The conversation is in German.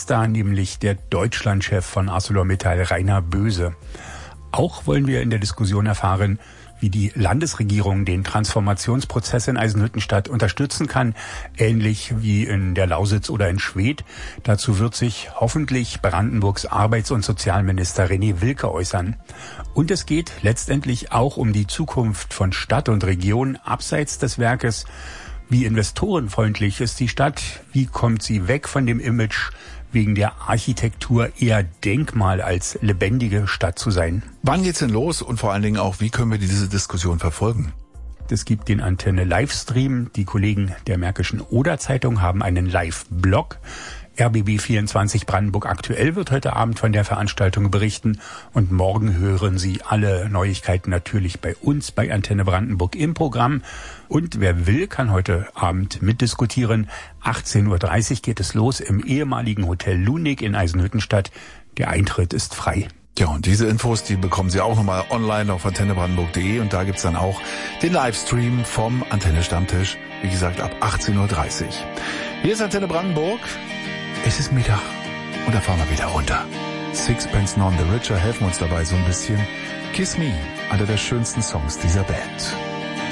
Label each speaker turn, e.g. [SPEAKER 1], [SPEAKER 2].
[SPEAKER 1] ist da, nämlich der Deutschlandchef von ArcelorMittal, Rainer Böse. Auch wollen wir in der Diskussion erfahren, wie die Landesregierung den Transformationsprozess in Eisenhüttenstadt unterstützen kann, ähnlich wie in der Lausitz oder in Schwedt. Dazu wird sich hoffentlich Brandenburgs Arbeits- und Sozialminister René Wilke äußern. Und es geht letztendlich auch um die Zukunft von Stadt und Region abseits des Werkes. Wie investorenfreundlich ist die Stadt? Wie kommt sie weg von dem Image, wegen der Architektur eher Denkmal als lebendige Stadt zu sein?
[SPEAKER 2] Wann geht's denn los und vor allen Dingen auch, wie können wir diese Diskussion verfolgen?
[SPEAKER 1] Es gibt den Antenne-Livestream. Die Kollegen der Märkischen Oder-Zeitung haben einen Live-Blog. RBB24 Brandenburg aktuell wird heute Abend von der Veranstaltung berichten. Und morgen hören Sie alle Neuigkeiten natürlich bei uns, bei Antenne Brandenburg im Programm. Und wer will, kann heute Abend mitdiskutieren. 18.30 Uhr geht es los im ehemaligen Hotel Lunig in Eisenhüttenstadt. Der Eintritt ist frei.
[SPEAKER 2] Ja, und diese Infos, die bekommen Sie auch nochmal online auf antennebrandenburg.de und da gibt's dann auch den Livestream vom Antenne-Stammtisch, wie gesagt, ab 18.30 Uhr. Hier ist Antenne Brandenburg. Es ist Mittag und da fahren wir wieder runter. Sixpence None the Richer helfen uns dabei so ein bisschen. Kiss Me, einer der schönsten Songs dieser Band.